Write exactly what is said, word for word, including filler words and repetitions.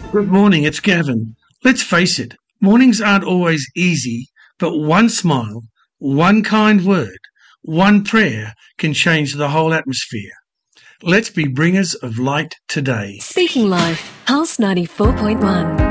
Good morning, it's Gavin. Let's face it, mornings aren't always easy, but one smile, one kind word, one prayer can change the whole atmosphere. Let's be bringers of light today. Speaking Life, Pulse ninety-four point one.